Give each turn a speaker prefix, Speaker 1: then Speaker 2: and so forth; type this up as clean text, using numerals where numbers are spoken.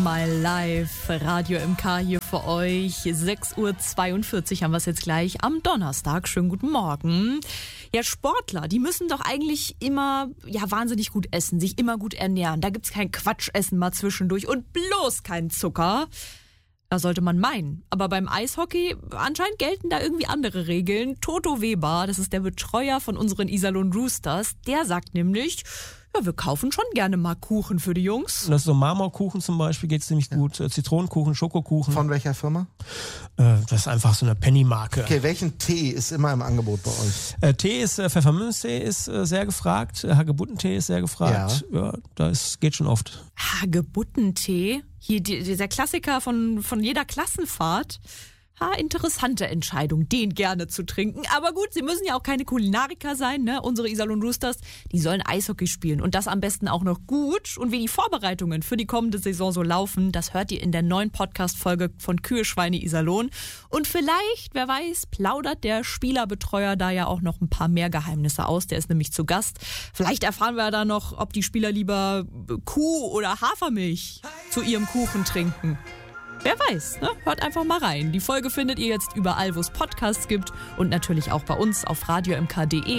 Speaker 1: My Life, Radio MK hier für euch. 6.42 Uhr haben wir es jetzt gleich am Donnerstag. Schönen guten Morgen. Ja, Sportler, die müssen doch eigentlich immer wahnsinnig gut essen, sich immer gut ernähren. Da gibt's kein Quatschessen mal zwischendurch und bloß kein Zucker. Da sollte man meinen. Aber beim Eishockey anscheinend gelten da irgendwie andere Regeln. Toto Weber, das ist der Betreuer von unseren Iserlohn Roosters, der sagt nämlich, ja, wir kaufen schon gerne mal Kuchen für die Jungs.
Speaker 2: Das ist so Marmorkuchen zum Beispiel, geht ziemlich gut. Zitronenkuchen, Schokokuchen.
Speaker 3: Von welcher Firma?
Speaker 2: Das ist einfach so eine Penny-Marke.
Speaker 3: Okay, welchen Tee ist immer im Angebot bei euch?
Speaker 2: Pfefferminztee ist sehr gefragt. Hagebuttentee ist sehr gefragt. Ja, geht schon oft.
Speaker 1: Hagebuttentee? Hier dieser Klassiker von jeder Klassenfahrt. Interessante Entscheidung, den gerne zu trinken. Aber gut, sie müssen ja auch keine Kulinariker sein, ne? Unsere Iserlohn Roosters, die sollen Eishockey spielen und das am besten auch noch gut. Und wie die Vorbereitungen für die kommende Saison so laufen, das hört ihr in der neuen Podcast-Folge von Kühe, Schweine, Iserlohn. Und vielleicht, wer weiß, plaudert der Spielerbetreuer da ja auch noch ein paar mehr Geheimnisse aus. Der ist nämlich zu Gast. Vielleicht erfahren wir da noch, ob die Spieler lieber Kuh- oder Hafermilch zu ihrem Kuchen trinken. Wer weiß, ne? Hört einfach mal rein. Die Folge findet ihr jetzt überall, wo es Podcasts gibt und natürlich auch bei uns auf radiomk.de.